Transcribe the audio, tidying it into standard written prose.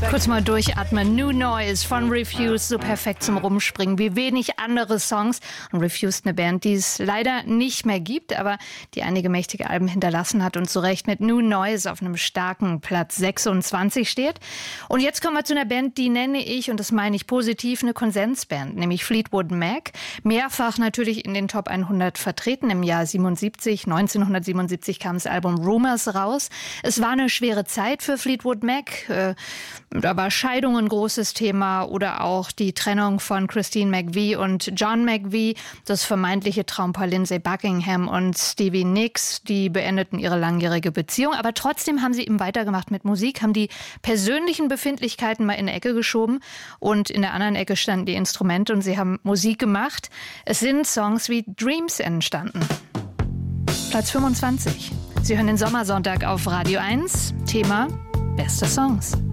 Kurz mal durchatmen. New Noise von Refused, so perfekt zum Rumspringen wie wenig andere Songs. Und Refused, eine Band, die es leider nicht mehr gibt, aber die einige mächtige Alben hinterlassen hat und zu Recht mit New Noise auf einem starken Platz 26 steht. Und jetzt kommen wir zu einer Band, die nenne ich, und das meine ich positiv, eine Konsensband, nämlich Fleetwood Mac. Mehrfach natürlich in den Top 100 vertreten. Im Jahr 1977 kam das Album Rumours raus. Es war eine schwere Zeit für Fleetwood Mac. Da war Scheidung ein großes Thema oder auch die Trennung von Christine McVie und John McVie, das vermeintliche Traumpaar Lindsey Buckingham und Stevie Nicks, die beendeten ihre langjährige Beziehung. Aber trotzdem haben sie eben weitergemacht mit Musik, haben die persönlichen Befindlichkeiten mal in eine Ecke geschoben und in der anderen Ecke standen die Instrumente und sie haben Musik gemacht. Es sind Songs wie Dreams entstanden. Platz 25. Sie hören den Sommersonntag auf Radio 1. Thema: beste Songs.